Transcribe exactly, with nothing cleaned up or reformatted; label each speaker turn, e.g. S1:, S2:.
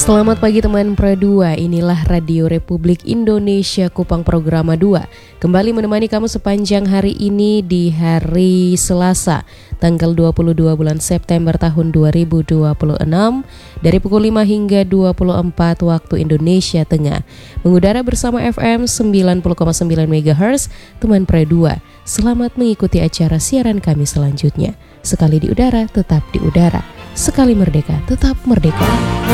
S1: Selamat pagi teman Pro dua, inilah Radio Republik Indonesia Kupang Programa dua. Kembali menemani kamu sepanjang hari ini di hari Selasa, tanggal dua puluh dua bulan September tahun dua ribu dua puluh enam, dari pukul lima hingga dua puluh empat waktu Indonesia Tengah. Mengudara bersama F M sembilan puluh koma sembilan megahertz, teman Pro dua. Selamat mengikuti acara siaran kami selanjutnya. Sekali di udara, tetap di udara. Sekali merdeka, tetap merdeka.